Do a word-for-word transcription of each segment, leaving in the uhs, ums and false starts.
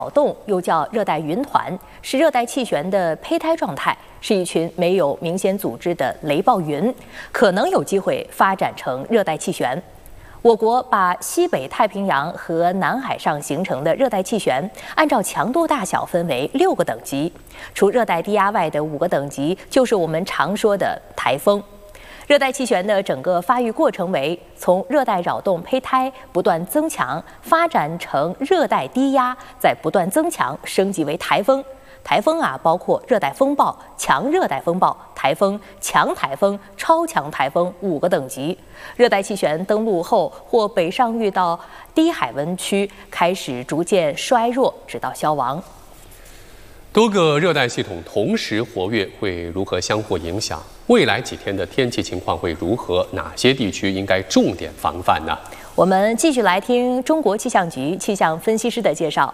扰动又叫热带云团，是热带气旋的胚胎状态，是一群没有明显组织的雷暴云，可能有机会发展成热带气旋。我国把西北太平洋和南海上形成的热带气旋，按照强度大小分为六个等级，除热带低压外的五个等级，就是我们常说的台风。热带气旋的整个发育过程为从热带扰动胚胎不断增强，发展成热带低压，再不断增强，升级为台风。台风啊，包括热带风暴、强热带风暴、台风、强台风、超强台风五个等级。热带气旋登陆后或北上遇到低海温区，开始逐渐衰弱，直到消亡。 多个热带系统同时活跃会如何相互影响？未来几天的天气情况会如何？哪些地区应该重点防范呢？ 我们继续来听中国气象局气象分析师的介绍。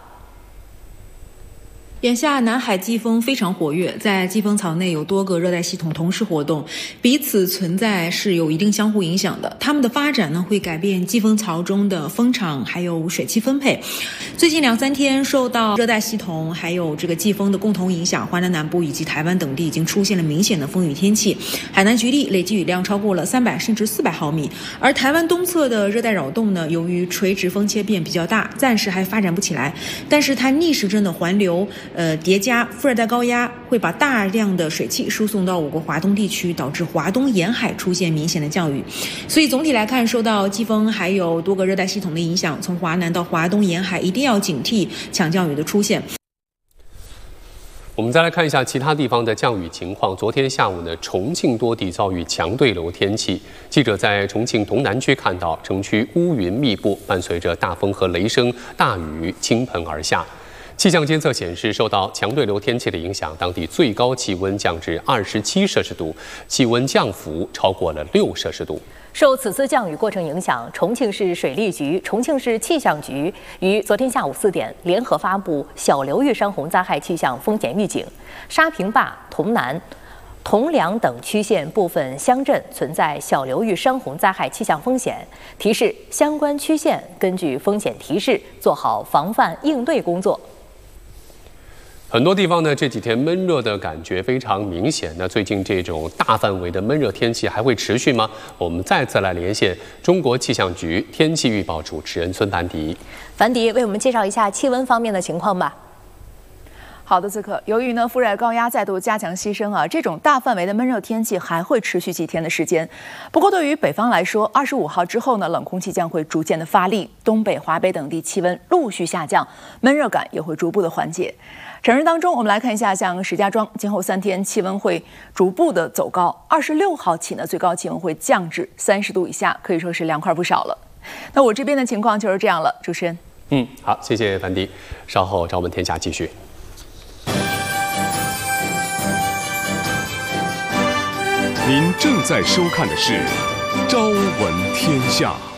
眼下南海季风非常活跃，在季风槽内有多个热带系统同时活动，彼此存在是有一定相互影响的。它们的发展呢，会改变季风槽中的风场还有水汽分配。最近两三天受到热带系统还有这个季风的共同影响，华南南部以及台湾等地已经出现了明显的风雨天气。海南局地累计雨量超过了三百甚至四百毫米，而台湾东侧的热带扰动呢，由于垂直风切变比较大，暂时还发展不起来，但是它逆时针的环流呃，叠加副热带高压会把大量的水汽输送到我国华东地区，导致华东沿海出现明显的降雨。所以总体来看，受到季风还有多个热带系统的影响，从华南到华东沿海一定要警惕强降雨的出现。 我们再来看一下其他地方的降雨情况。昨天下午呢，重庆多地遭遇强对流天气。记者在重庆东南区看到，城区乌云密布，伴随着大风和雷声，大雨倾盆而下。气象监测显示，受到强对流天气的影响，当地最高气温降至二十七摄氏度，气温降幅超过了六摄氏度。 受此次降雨过程影响，重庆市水利局、重庆市气象局于昨天下午四点联合发布小流域山洪灾害气象风险预警，沙坪坝、潼南、铜梁等区县部分乡镇存在小流域山洪灾害气象风险，提示相关区县根据风险提示做好防范应对工作。 很多地方呢，这几天闷热的感觉非常明显。那最近这种大范围的闷热天气还会持续吗？我们再次来连线中国气象局天气预报主持人孙凡迪。 凡迪为我们介绍一下气温方面的情况吧。 好的，此刻由于呢副热带高压再度加强西伸啊，这种大范围的闷热天气还会持续几天的时间。不过对于北方来说，二十五号之后呢，冷空气将会逐渐的发力，东北、华北等地气温陆续下降，闷热感也会逐步的缓解。整日当中，我们来看一下，像石家庄，今后三天气温会逐步的走高。二十六号起呢，最高气温会降至三十度以下，可以说是凉快不少了。那我这边的情况就是这样了，主持人。 嗯，好，谢谢凡迪。稍后朝闻天下继续。 您正在收看的是《朝闻天下》。